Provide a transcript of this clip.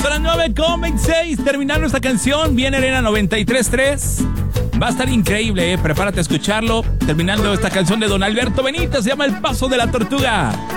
Son las 9:26, terminando esta canción, viene Arena 93.3. Va a estar increíble, prepárate a escucharlo. Terminando esta canción de Don Alberto Benítez, se llama El Paso de la Tortuga.